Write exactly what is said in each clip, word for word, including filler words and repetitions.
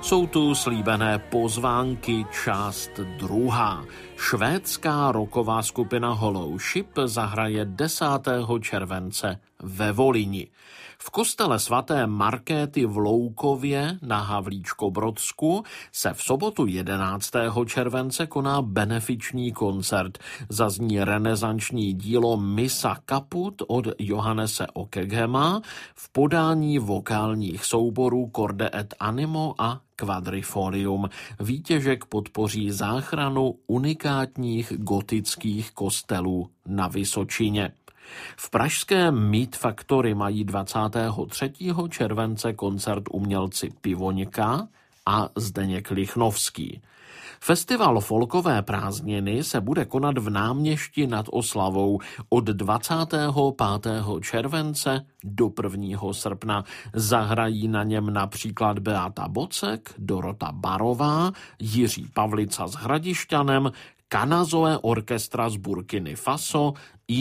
Jsou tu slíbené pozvánky, část druhá. Švédská rocková skupina Hollow Ship zahraje desátého července ve Volyni. V kostele svaté Markéty v Loukově na Havlíčkobrodsku se v sobotu jedenáctého července koná benefiční koncert. Zazní renesanční dílo Missa Caput od Johannese Okeghema v podání vokálních souborů Corde et Animo a Quadrifolium. Výtěžek podpoří záchranu unikátních gotických kostelů na Vysočině. V pražském Meat Factory mají dvacátého třetího července koncert umělci Pivoňka a Zdeněk Lichnovský. Festival Folkové prázdniny se bude konat v Náměšti nad Oslavou od dvacátého pátého července do prvního srpna. Zahrají na něm například Beata Bocek, Dorota Barová, Jiří Pavlica s Hradišťanem, Kanazoe orkestra z Burkiny Faso,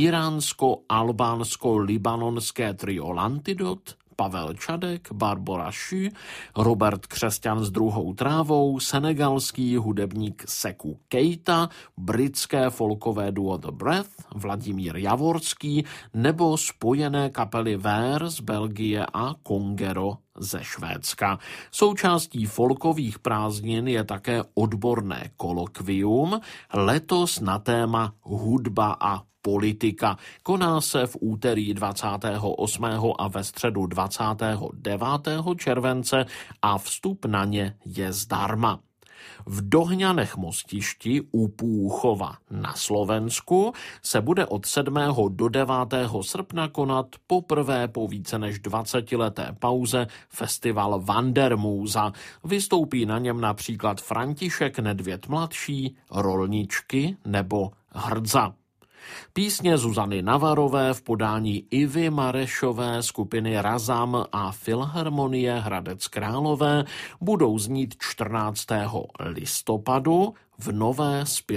iránsko-albánsko-libanonské trio Lantidot, Pavel Čadek, Barbora Šü, Robert Křesťan s Druhou trávou, senegalský hudebník Sekou Keita, britské folkové duo The Breath, Vladimír Javorský nebo spojené kapely Ver z Belgie a Kongero ze Švédska. Součástí folkových prázdnin je také odborné kolokvium, letos na téma hudba a politika. Koná se v úterý dvacátého osmého a ve středu dvacátého devátého července a vstup na ně je zdarma. V Dohňanech Mostišti u Půchova na Slovensku se bude od sedmého do devátého srpna konat poprvé po více než dvacetileté pauze festival Wandermusa. Vystoupí na něm například František Nedvěd mladší, Rolničky nebo Hrdza. Písně Zuzany Navarové v podání Ivy Marešové, skupiny Razam a Filharmonie Hradec Králové budou znít čtrnáctého listopadu v nové zpěv